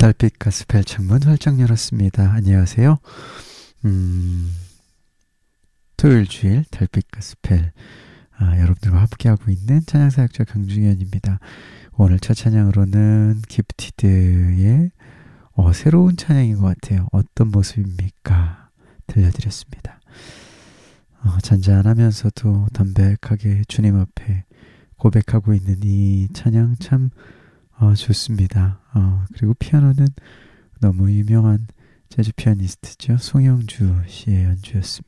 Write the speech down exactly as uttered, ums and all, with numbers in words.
달빛 가스펠 창문 활짝 열었습니다. 안녕하세요. 음, 토요일 주일 달빛 가스펠 아, 여러분들과 함께하고 있는 찬양사역자 강중현입니다. 오늘 첫 찬양으로는 기프티드의 어, 새로운 찬양인 것 같아요. 어떤 모습입니까? 들려드렸습니다. 어, 잔잔하면서도 담백하게 주님 앞에 고백하고 있는 이 찬양 참 어, 좋습니다. 어, 그리고 피아노는 너무 유명한 재즈 피아니스트죠. 송영주 씨의 연주였습니다.